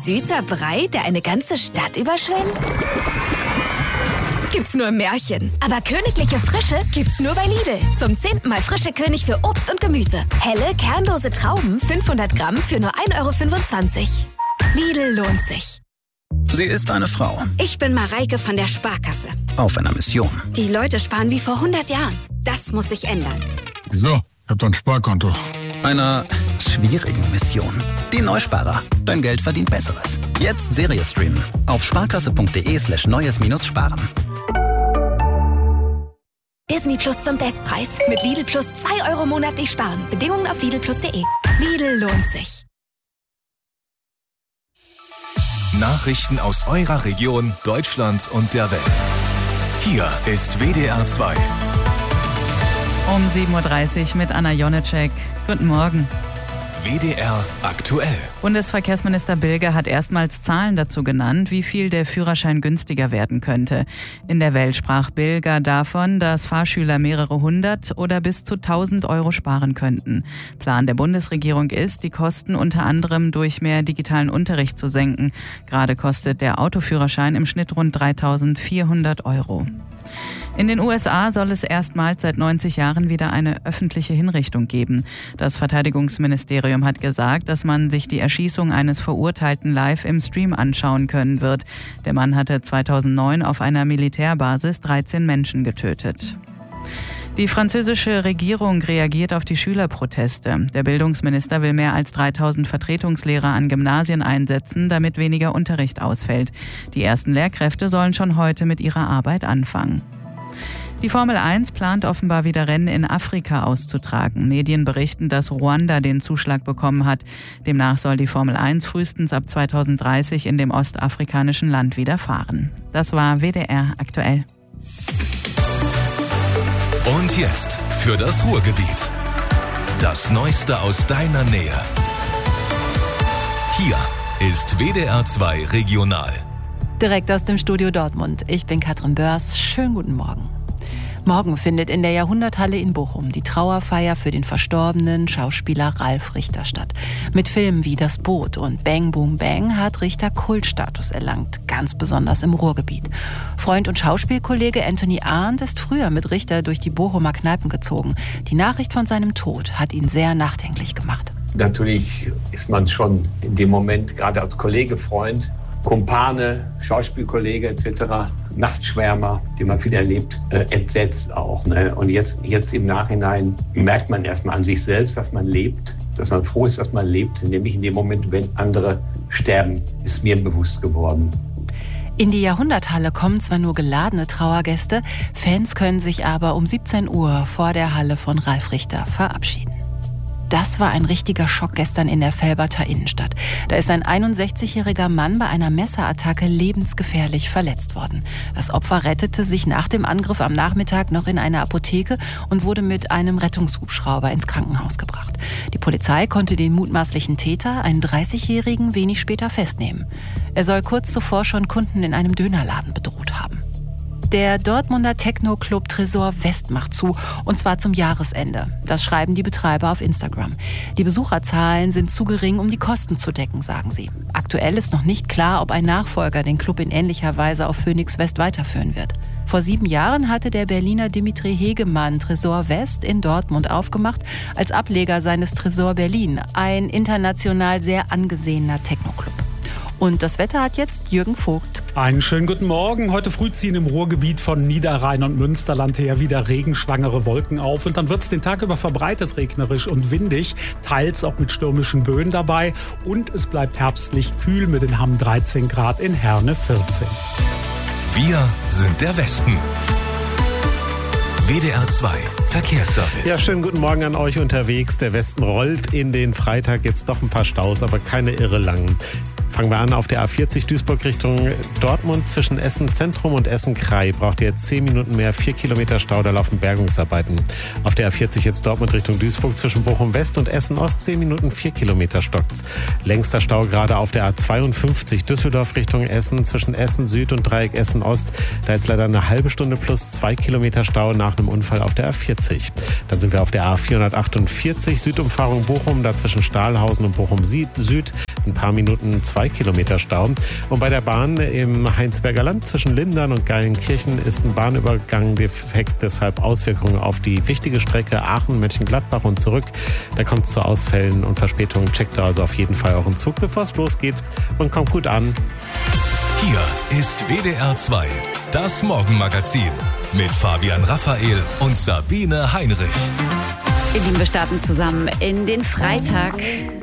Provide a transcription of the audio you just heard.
süßer Brei, der eine ganze Stadt überschwemmt? Gibt's nur im Märchen. Aber königliche Frische gibt's nur bei Lidl. Zum 10. Mal frische König für Obst und Gemüse. Helle, kernlose Trauben, 500 Gramm für nur 1,25 €. Lidl lohnt sich. Sie ist eine Frau. Ich bin Mareike von der Sparkasse. Auf einer Mission. Die Leute sparen wie vor 100 Jahren. Das muss sich ändern. Wieso? Ich hab doch ein Sparkonto. Einer schwierigen Mission. Die Neusparer. Dein Geld verdient Besseres. Jetzt Serie streamen. Auf sparkasse.de/neues-sparen. Disney Plus zum Bestpreis. Mit Lidl Plus 2 € monatlich sparen. Bedingungen auf lidlplus.de. Lidl lohnt sich. Nachrichten aus eurer Region, Deutschland und der Welt. Hier ist WDR 2. Um 7:30 Uhr mit Anna Jonecek. Guten Morgen. WDR aktuell. Bundesverkehrsminister Bilger hat erstmals Zahlen dazu genannt, wie viel der Führerschein günstiger werden könnte. In der Welt sprach Bilger davon, dass Fahrschüler mehrere hundert oder bis zu 1.000 € sparen könnten. Plan der Bundesregierung ist, die Kosten unter anderem durch mehr digitalen Unterricht zu senken. Gerade kostet der Autoführerschein im Schnitt rund 3.400 €. In den USA soll es erstmals seit 90 Jahren wieder eine öffentliche Hinrichtung geben. Das Verteidigungsministerium hat gesagt, dass man sich die Erschießung eines Verurteilten live im Stream anschauen können wird. Der Mann hatte 2009 auf einer Militärbasis 13 Menschen getötet. Die französische Regierung reagiert auf die Schülerproteste. Der Bildungsminister will mehr als 3.000 Vertretungslehrer an Gymnasien einsetzen, damit weniger Unterricht ausfällt. Die ersten Lehrkräfte sollen schon heute mit ihrer Arbeit anfangen. Die Formel 1 plant offenbar wieder Rennen in Afrika auszutragen. Medien berichten, dass Ruanda den Zuschlag bekommen hat. Demnach soll die Formel 1 frühestens ab 2030 in dem ostafrikanischen Land wieder fahren. Das war WDR aktuell. Und jetzt für das Ruhrgebiet. Das Neueste aus deiner Nähe. Hier ist WDR 2 Regional. Direkt aus dem Studio Dortmund. Ich bin Katrin Börs. Schönen guten Morgen. Morgen findet in der Jahrhunderthalle in Bochum die Trauerfeier für den verstorbenen Schauspieler Ralf Richter statt. Mit Filmen wie Das Boot und Bang Boom Bang hat Richter Kultstatus erlangt, ganz besonders im Ruhrgebiet. Freund und Schauspielkollege Anthony Arndt ist früher mit Richter durch die Bochumer Kneipen gezogen. Die Nachricht von seinem Tod hat ihn sehr nachdenklich gemacht. Natürlich ist man schon in dem Moment, gerade als Kollege, Freund, Kumpane, Schauspielkollege etc., Nachtschwärmer, den man viel erlebt, entsetzt auch. Ne? Und jetzt im Nachhinein merkt man erstmal an sich selbst, dass man lebt, dass man froh ist, dass man lebt, nämlich in dem Moment, wenn andere sterben, ist mir bewusst geworden. In die Jahrhunderthalle kommen zwar nur geladene Trauergäste, Fans können sich aber um 17 Uhr vor der Halle von Ralf Richter verabschieden. Das war ein richtiger Schock gestern in der Velberter Innenstadt. Da ist ein 61-jähriger Mann bei einer Messerattacke lebensgefährlich verletzt worden. Das Opfer rettete sich nach dem Angriff am Nachmittag noch in einer Apotheke und wurde mit einem Rettungshubschrauber ins Krankenhaus gebracht. Die Polizei konnte den mutmaßlichen Täter, einen 30-jährigen, wenig später festnehmen. Er soll kurz zuvor schon Kunden in einem Dönerladen bedroht haben. Der Dortmunder Techno-Club Tresor West macht zu, und zwar zum Jahresende. Das schreiben die Betreiber auf Instagram. Die Besucherzahlen sind zu gering, um die Kosten zu decken, sagen sie. Aktuell ist noch nicht klar, ob ein Nachfolger den Club in ähnlicher Weise auf Phoenix West weiterführen wird. Vor 7 Jahren hatte der Berliner Dimitri Hegemann Tresor West in Dortmund aufgemacht, als Ableger seines Tresor Berlin, ein international sehr angesehener Techno-Club. Und das Wetter hat jetzt Jürgen Vogt. Einen schönen guten Morgen. Heute früh ziehen im Ruhrgebiet von Niederrhein und Münsterland her wieder regenschwangere Wolken auf. Und dann wird es den Tag über verbreitet regnerisch und windig, teils auch mit stürmischen Böen dabei. Und es bleibt herbstlich kühl mit in Hamm 13 Grad, in Herne 14. Wir sind der Westen. WDR 2 Verkehrsservice. Ja, schönen guten Morgen an euch unterwegs. Der Westen rollt in den Freitag, jetzt doch ein paar Staus, aber keine irre langen. Fangen wir an auf der A40 Duisburg Richtung Dortmund. Zwischen Essen Zentrum und Essen Krai braucht ihr jetzt 10 Minuten mehr, 4 Kilometer Stau, da laufen Bergungsarbeiten. Auf der A40 jetzt Dortmund Richtung Duisburg zwischen Bochum West und Essen Ost 10 Minuten, 4 Kilometer stockt's. Längster Stau gerade auf der A52 Düsseldorf Richtung Essen zwischen Essen Süd und Dreieck Essen Ost. Da jetzt leider eine halbe Stunde plus 2 Kilometer Stau nach einem Unfall auf der A40. Dann sind wir auf der A448 Südumfahrung Bochum, da zwischen Stahlhausen und Bochum Süd ein paar Minuten 2 Kilometer Stau. Und bei der Bahn im Heinsberger Land zwischen Lindern und Geilenkirchen ist ein Bahnübergang defekt, deshalb Auswirkungen auf die wichtige Strecke Aachen-Mönchengladbach und zurück. Da kommt es zu Ausfällen und Verspätungen. Checkt da also auf jeden Fall euren Zug, bevor es losgeht, und kommt gut an. Hier ist WDR 2, das Morgenmagazin mit Fabian Raphael und Sabine Heinrich. Ihr Lieben, wir starten zusammen in den Freitag.